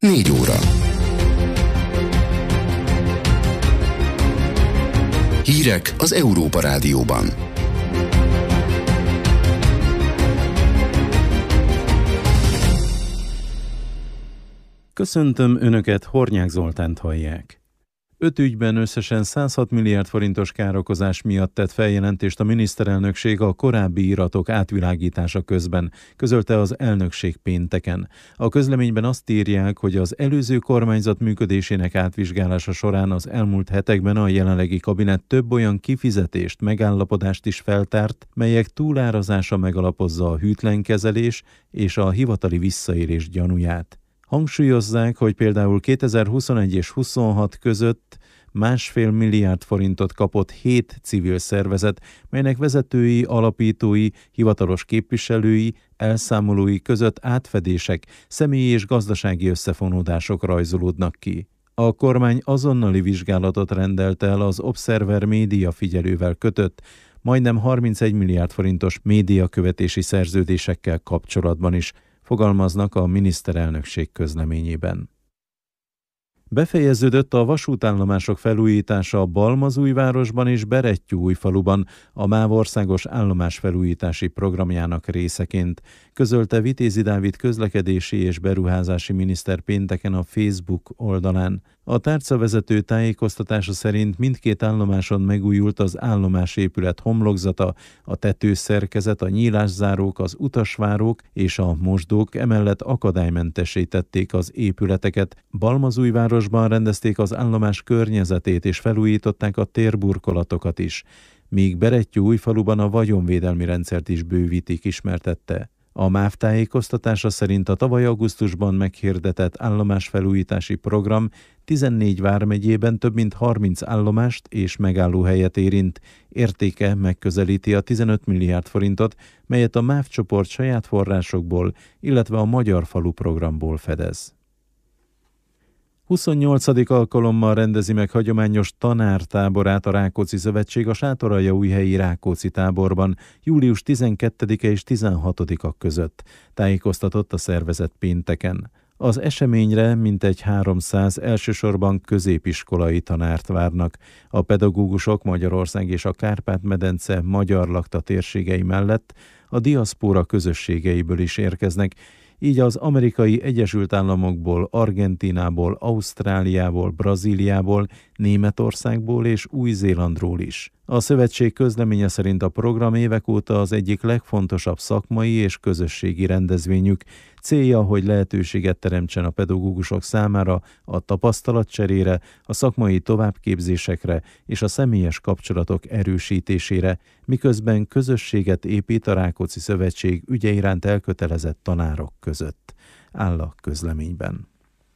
4 óra. Hírek az Európa Rádióban. Köszöntöm Önöket, Hornyák Zoltánt hallják. 5 ügyben összesen 106 milliárd forintos károkozás miatt tett feljelentést a miniszterelnökség a korábbi iratok átvilágítása közben, közölte az elnökség pénteken. A közleményben azt írják, hogy az előző kormányzat működésének átvizsgálása során az elmúlt hetekben a jelenlegi kabinet több olyan kifizetést, megállapodást is feltárt, melyek túlárazása megalapozza a hűtlenkezelés és a hivatali visszaélés gyanúját. Hangsúlyozzák, hogy például 2021 és 26 között 1,5 milliárd forintot kapott 7 civil szervezet, melynek vezetői, alapítói, hivatalos képviselői, elszámolói között átfedések, személyi és gazdasági összefonódások rajzolódnak ki. A kormány azonnali vizsgálatot rendelt el az Observer média figyelővel kötött, majdnem 31 milliárd forintos médiakövetési szerződésekkel kapcsolatban is, fogalmaznak a miniszterelnökség közleményében. Befejeződött a vasútállomások felújítása Balmazújvárosban és Berettyóújfaluban a MÁV országos állomásfelújítási programjának részeként, közölte Vitézi Dávid közlekedési és beruházási miniszter pénteken a Facebook oldalán. A tárcavezető tájékoztatása szerint mindkét állomáson megújult az állomásépület homlokzata, a tetőszerkezet, a nyílászárók, az utasvárók és a mosdók, emellett akadálymentesítették az épületeket. Balmazújvárosban rendezték az állomás környezetét és felújították a térburkolatokat is, míg Berettyóújfaluban a vagyonvédelmi rendszert is bővítik, ismertette. A MÁV tájékoztatása szerint a tavaly augusztusban meghirdetett állomásfelújítási program 14 vármegyében több mint 30 állomást és megállóhelyet érint. Értéke megközelíti a 15 milliárd forintot, melyet a MÁV csoport saját forrásokból, illetve a Magyar Falu programból fedez. 28. alkalommal rendezi meg hagyományos tanártáborát a Rákóczi Szövetség a Sátoraljaújhelyi Rákóczi táborban július 12-e és 16-a között, tájékoztatott a szervezet pénteken. Az eseményre mintegy 300 elsősorban középiskolai tanárt várnak. A pedagógusok Magyarország és a Kárpát-medence magyar lakta térségei mellett a diaszpóra közösségeiből is érkeznek, így az Amerikai Egyesült Államokból, Argentínából, Ausztráliából, Brazíliából, Németországból és Új-Zélandról is. A szövetség közleménye szerint a program évek óta az egyik legfontosabb szakmai és közösségi rendezvényük. Célja, hogy lehetőséget teremtsen a pedagógusok számára a tapasztalatcserére, a szakmai továbbképzésekre és a személyes kapcsolatok erősítésére, miközben közösséget épít a Rákóczi Szövetség ügye iránt elkötelezett tanárok között, áll a közleményben.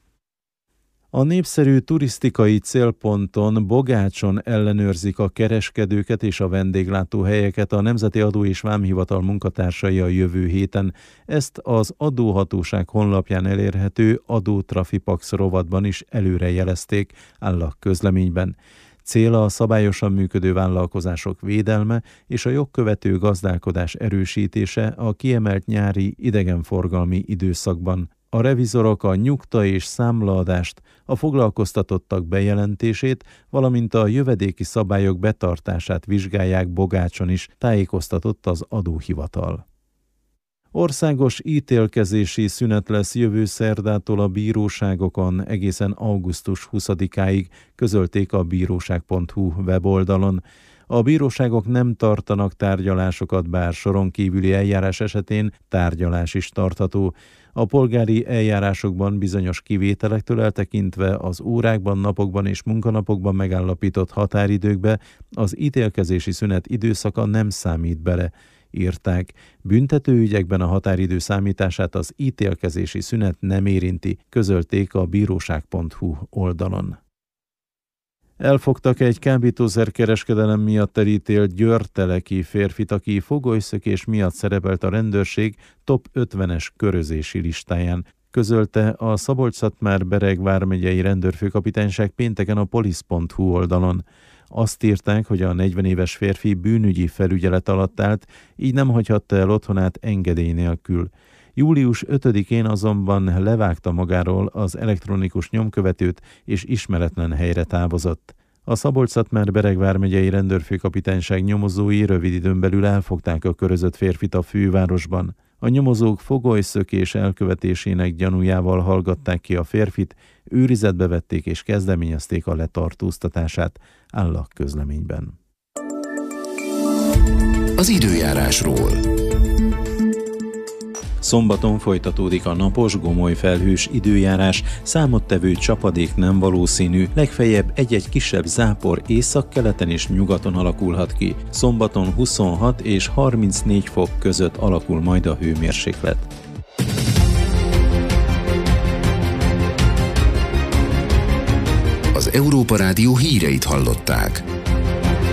A népszerű turisztikai célponton, Bogácson ellenőrzik a kereskedőket és a vendéglátóhelyeket a Nemzeti Adó és Vámhivatal munkatársai a jövő héten. Ezt az adóhatóság honlapján elérhető Adótrafipax rovatban is előrejelezték, áll a közleményben. Céla a szabályosan működő vállalkozások védelme és a jogkövető gazdálkodás erősítése a kiemelt nyári idegenforgalmi időszakban. A revizorok a nyugta és számlaadást, a foglalkoztatottak bejelentését, valamint a jövedéki szabályok betartását vizsgálják Bogácson is, tájékoztatott az adóhivatal. Országos ítélkezési szünet lesz jövő szerdától a bíróságokon egészen augusztus 20-áig, közölték a bíróság.hu weboldalon. A bíróságok nem tartanak tárgyalásokat, bár soron kívüli eljárás esetén tárgyalás is tartható. A polgári eljárásokban bizonyos kivételektől eltekintve az órákban, napokban és munkanapokban megállapított határidőkbe az ítélkezési szünet időszaka nem számít bele, írták. Büntetőügyekben a határidő számítását az ítélkezési szünet nem érinti, közölték a bíróság.hu oldalon. Elfogtak egy kábítószerkereskedelem miatt elítélt győrteleki férfit, aki fogolyszökés miatt szerepelt a rendőrség top 50-es körözési listáján, közölte a Szabolcs-Szatmár-Bereg vármegyei rendőrfőkapitányság pénteken a polisz.hu oldalon. Azt írták, hogy a 40 éves férfi bűnügyi felügyelet alatt állt, így nem hagyhatta el otthonát engedély nélkül. Július 5-én azonban levágta magáról az elektronikus nyomkövetőt, és ismeretlen helyre távozott. A Szabolcs-Szatmár-Bereg vármegyei rendőrfőkapitányság nyomozói rövid időn belül elfogták a körözött férfit a fővárosban. A nyomozók fogolyszökés elkövetésének gyanújával hallgatták ki a férfit, őrizetbe vették és kezdeményezték a letartóztatását, áll a közleményben. Az időjárásról. Szombaton folytatódik a napos, gomoly felhős időjárás, számottevő csapadék nem valószínű, legfeljebb egy-egy kisebb zápor északkeleten és nyugaton alakulhat ki. Szombaton 26 és 34 fok között alakul majd a hőmérséklet. Az Európa Rádió híreit hallották.